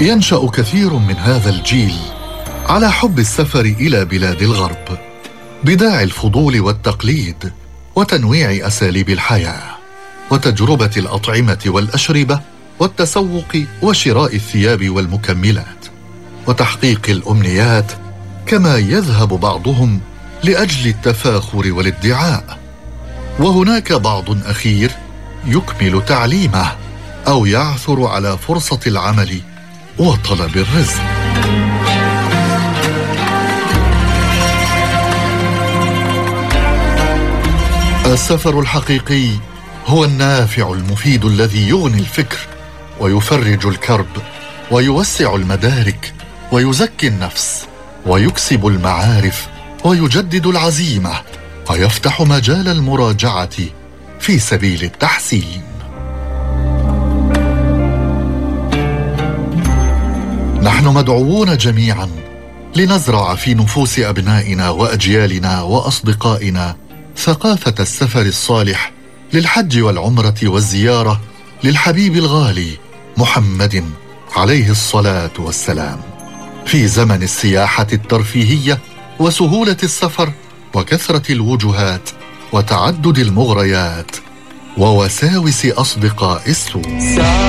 ينشأ كثير من هذا الجيل على حب السفر إلى بلاد الغرب بداعي الفضول والتقليد وتنويع أساليب الحياة وتجربة الأطعمة والأشربة والتسوق وشراء الثياب والمكملات وتحقيق الأمنيات، كما يذهب بعضهم لأجل التفاخر والادعاء، وهناك بعض أخير يكمل تعليمه أو يعثر على فرصة العمل وطلب الرزق. السفر الحقيقي هو النافع المفيد الذي يغني الفكر ويفرج الكرب ويوسع المدارك ويزكي النفس ويكسب المعارف ويجدد العزيمة ويفتح مجال المراجعة في سبيل التحسين. نحن مدعوون جميعا لنزرع في نفوس أبنائنا وأجيالنا وأصدقائنا ثقافة السفر الصالح للحج والعمرة والزيارة للحبيب الغالي محمد عليه الصلاة والسلام، في زمن السياحة الترفيهية وسهولة السفر وكثرة الوجهات وتعدد المغريات ووساوس أصدقاء السوء.